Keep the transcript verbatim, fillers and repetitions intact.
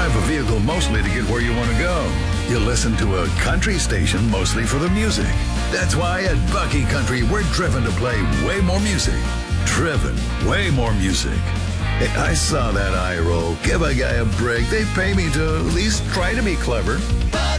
drive a vehicle mostly to get where you want to go. You listen to a country station mostly for the music. That's why at Bucky Country, we're driven to play way more music. Driven, way more music. Hey, I saw that eye roll. Give a guy a break. They pay me to at least try to be clever.